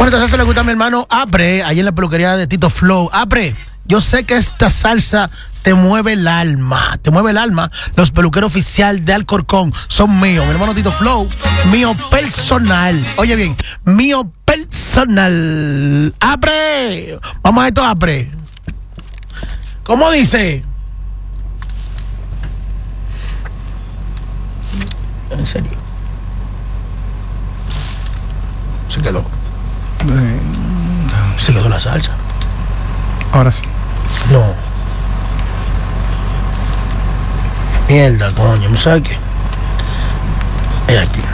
Bueno, esta salsa le gusta a mi hermano Apre, ahí en la peluquería de Tito Flow. Apre, yo sé que esta salsa te mueve el alma. Te mueve el alma. Los peluqueros oficial de Alcorcón son míos. Mi hermano Tito Flow, mío personal. Oye bien, mío personal. Apre, vamos a esto, Apre. ¿Cómo dice? En serio. Se quedó. Se quedó la salsa. Ahora sí. No. Mierda, coño, ¿me sabes qué? Es aquí.